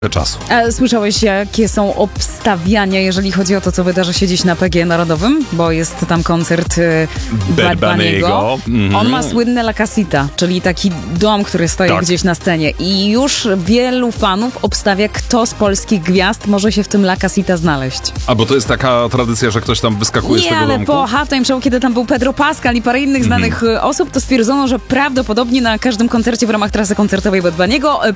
czasu. A słyszałeś, jakie są obstawiania, jeżeli chodzi o to, co wydarzy się dziś na PGE Narodowym? Bo jest tam koncert Bad Bunny'ego. On ma słynne La Casita, czyli taki dom, który stoi gdzieś na scenie. I już wielu fanów obstawia, kto z polskich gwiazd może się w tym La Casita znaleźć. A bo to jest taka tradycja, że ktoś tam wyskakuje z tego domku? Nie, ale po halftime show, kiedy tam był Pedro Pascal i parę innych znanych osób, to stwierdzono, że prawdopodobnie na każdym koncercie w ramach trasy koncertowej Bad Bunny'ego